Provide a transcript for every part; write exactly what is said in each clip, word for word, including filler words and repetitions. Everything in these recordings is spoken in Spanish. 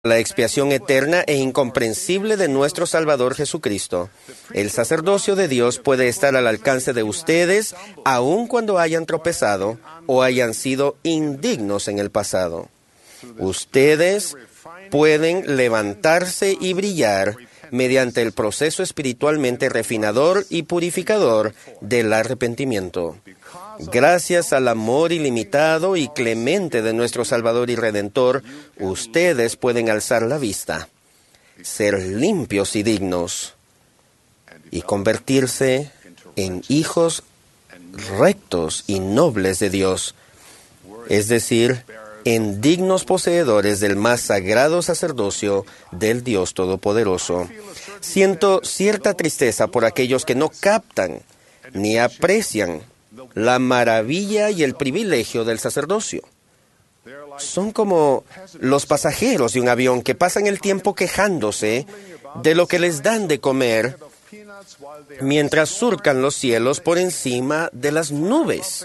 la expiación eterna e incomprensible de nuestro Salvador Jesucristo. El sacerdocio de Dios puede estar al alcance de ustedes, aun cuando hayan tropezado o hayan sido indignos en el pasado. Ustedes pueden levantarse y brillar mediante el proceso espiritualmente refinador y purificador del arrepentimiento. Gracias al amor ilimitado y clemente de nuestro Salvador y Redentor, ustedes pueden alzar la vista, ser limpios y dignos, y convertirse en hijos rectos y nobles de Dios, es decir, en dignos poseedores del más sagrado sacerdocio del Dios Todopoderoso. Siento cierta tristeza por aquellos que no captan ni aprecian la maravilla y el privilegio del sacerdocio. Son como los pasajeros de un avión que pasan el tiempo quejándose de lo que les dan de comer mientras surcan los cielos por encima de las nubes.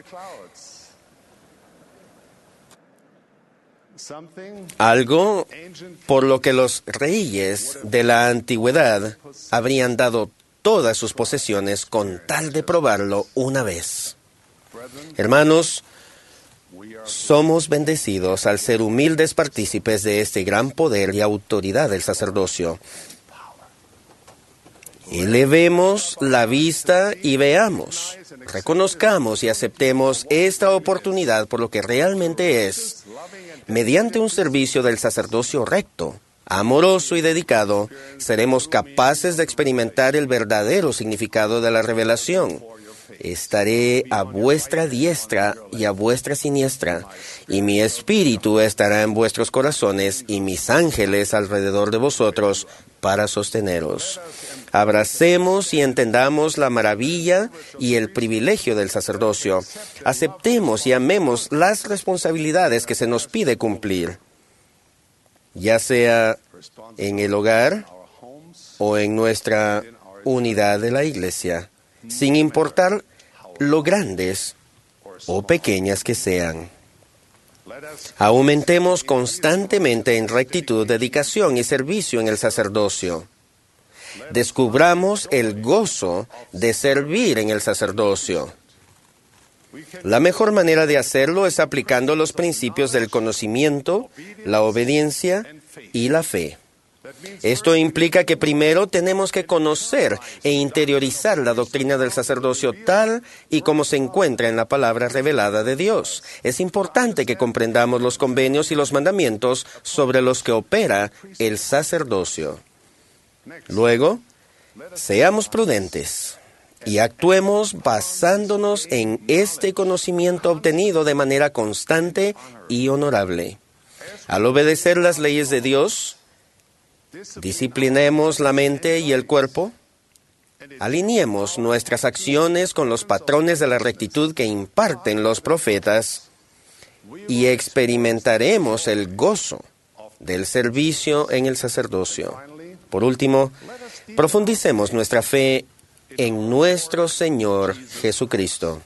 Algo por lo que los reyes de la antigüedad habrían dado todas sus posesiones con tal de probarlo una vez. Hermanos, somos bendecidos al ser humildes partícipes de este gran poder y autoridad del sacerdocio. Elevemos la vista y veamos, reconozcamos y aceptemos esta oportunidad por lo que realmente es. Mediante un servicio del sacerdocio recto, amoroso y dedicado, seremos capaces de experimentar el verdadero significado de la revelación. Estaré a vuestra diestra y a vuestra siniestra, y mi espíritu estará en vuestros corazones y mis ángeles alrededor de vosotros para sosteneros. Abracemos y entendamos la maravilla y el privilegio del sacerdocio. Aceptemos y amemos las responsabilidades que se nos pide cumplir, ya sea en el hogar o en nuestra unidad de la iglesia, sin importar lo grandes o pequeñas que sean. Aumentemos constantemente en rectitud, dedicación y servicio en el sacerdocio. Descubramos el gozo de servir en el sacerdocio. La mejor manera de hacerlo es aplicando los principios del conocimiento, la obediencia y la fe. Esto implica que primero tenemos que conocer e interiorizar la doctrina del sacerdocio tal y como se encuentra en la palabra revelada de Dios. Es importante que comprendamos los convenios y los mandamientos sobre los que opera el sacerdocio. Luego, seamos prudentes y actuemos basándonos en este conocimiento obtenido de manera constante y honorable. Al obedecer las leyes de Dios, disciplinemos la mente y el cuerpo, alineemos nuestras acciones con los patrones de la rectitud que imparten los profetas y experimentaremos el gozo del servicio en el sacerdocio. Por último, profundicemos nuestra fe en nuestro Señor Jesucristo.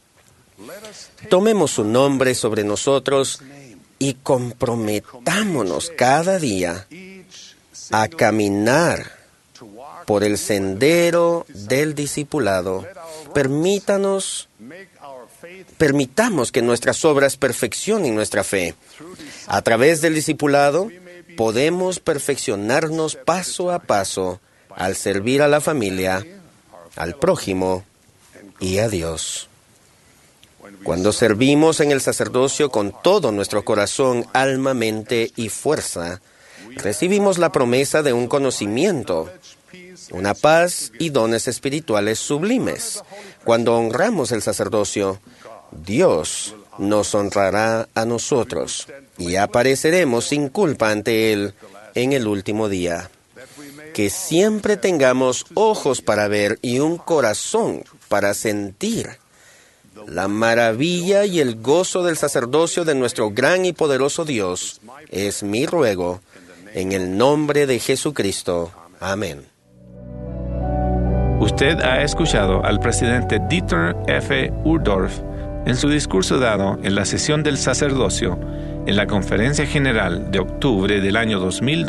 Tomemos su nombre sobre nosotros y comprometámonos cada día a caminar por el sendero del discipulado. Permítanos, permitamos que nuestras obras perfeccionen nuestra fe. A través del discipulado, podemos perfeccionarnos paso a paso al servir a la familia, al prójimo y a Dios. Cuando servimos en el sacerdocio con todo nuestro corazón, alma, mente y fuerza, recibimos la promesa de un conocimiento, una paz y dones espirituales sublimes. Cuando honramos el sacerdocio, Dios nos honrará a nosotros y apareceremos sin culpa ante Él en el último día. Que siempre tengamos ojos para ver y un corazón para sentir la maravilla y el gozo del sacerdocio de nuestro gran y poderoso Dios. Es mi ruego en el nombre de Jesucristo. Amén. Usted ha escuchado al presidente Dieter F. Uchtdorf en su discurso dado en la sesión del sacerdocio en la Conferencia General de octubre del año dos mil